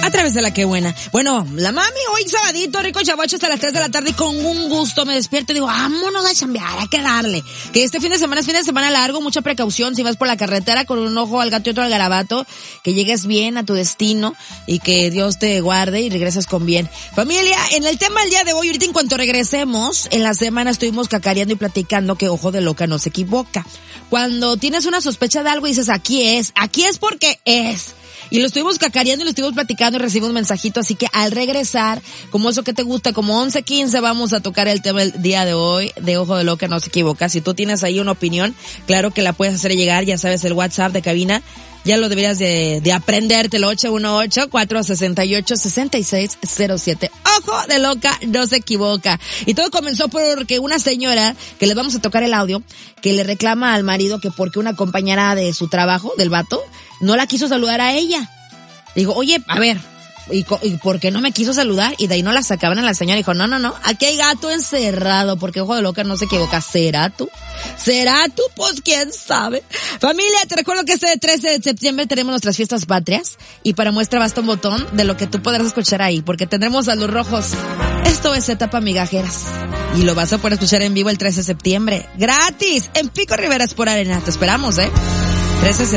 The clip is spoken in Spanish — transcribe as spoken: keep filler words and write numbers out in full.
a través de La Que Buena. Bueno, la mami hoy sabadito, rico chavacho hasta las tres de la tarde y con un gusto me despierto y digo, vámonos a chambear, hay que darle. Que este fin de semana es fin de semana largo, mucha precaución si vas por la carretera con un ojo al gato y otro al garabato, que llegues bien a tu destino y que Dios te guarde y regreses con bien. Familia, en el tema del día de hoy, ahorita en cuanto regresemos, en la semana estuvimos cacareando y platicando que ojo de loca no se equivoca. Cuando tienes una sospecha de algo y dices, aquí es, aquí es porque es. Y lo estuvimos cacareando y lo estuvimos platicando y recibimos un mensajito, así que al regresar, como eso que te gusta, como once quince, vamos a tocar el tema del día de hoy, de ojo de loca no se equivoca. Si tú tienes ahí una opinión, claro que la puedes hacer llegar, ya sabes, el WhatsApp de cabina, ya lo deberías de, de aprendértelo, ocho uno ocho, cuatro seis ocho, seis seis cero siete. Ojo de loca no se equivoca. Y todo comenzó porque una señora, que les vamos a tocar el audio, que le reclama al marido que porque una compañera de su trabajo, del vato, no la quiso saludar a ella. Digo, oye, a ver, ¿y, ¿y por qué no me quiso saludar? Y de ahí no la sacaban a la señora. Dijo, no, no, no, aquí hay gato encerrado, porque ojo de loca no se equivoca. ¿Será tú? ¿Será tú? Pues quién sabe. Familia, te recuerdo que este trece de septiembre tenemos nuestras fiestas patrias y para muestra basta un botón de lo que tú podrás escuchar ahí, porque tendremos a los rojos. Esto es Etapa Migajeras y lo vas a poder escuchar en vivo el trece de septiembre, gratis, en Pico Rivera por Arena. Te esperamos, ¿eh? trece de septiembre.